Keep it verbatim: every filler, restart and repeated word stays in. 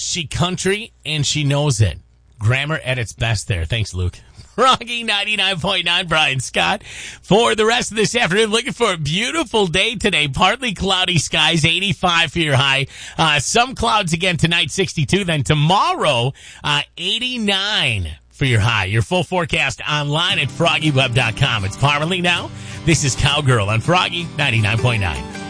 She country, and she knows it. Grammar at its best there. Thanks, Luke. Froggy ninety-nine point nine, Brian Scott. For the rest of this afternoon, looking for a beautiful day today. Partly cloudy skies, eighty-five for your high. Uh, some clouds again tonight, sixty-two. Then tomorrow, uh, eighty-nine for your high. Your full forecast online at froggy web dot com. It's Parmalee now. This is Cowgirl on Froggy ninety-nine point nine.